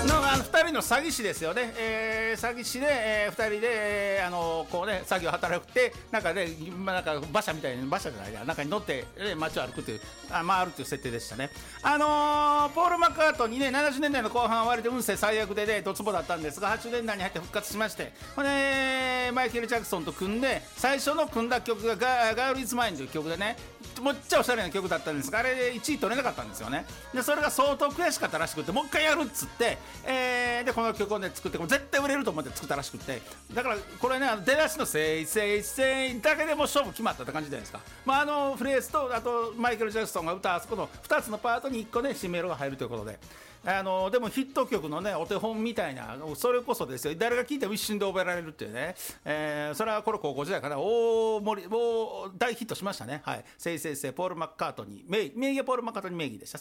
2人の詐欺師ですよね、詐欺師で、2人で、こうね、詐欺を働くって、なんかね、なんか馬車みたいに、馬車じゃないや、なんかに乗って、街を歩くという、回るという設定でしたね。ポール・マッカートニーね、70年代の後半は割と運勢最悪でね、ドツボだったんですが、80年代に入って復活しまして、ほんで、マイケル・ジャクソンと組んで、最初の組んだ曲がガール・イズ・マインという曲でね、めっちゃおしゃれな曲だったんですが、あれで1位取れなかったんですよね。でそれが相当悔しかったらしくて、もう一回やるっつって、でこの曲を、ね、作って絶対売れると思って作ったらしくて、だからこれね、出だしのせいせいせいだけでも勝負決まったって感じじゃないですか。フレーズとあとマイケル・ジャクソンが歌うそこの2つのパートに1個ね、シメロが入るということで、でもヒット曲のね、お手本みたいな、それこそですよ、誰が聴いても一瞬で覚えられるっていうね、それはこれ高校時代から大大ヒットしましたね。はい、せいせいせい、ポール・マッカートニー名義はポール・マッカートニー名義でした。